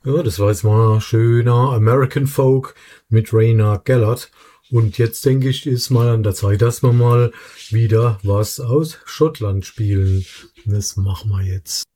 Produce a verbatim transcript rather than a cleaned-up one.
Ja, das war jetzt mal schöner American Folk mit Raina Gellert. Und jetzt denke ich, ist mal an der Zeit, dass wir mal wieder was aus Schottland spielen. Das machen wir jetzt.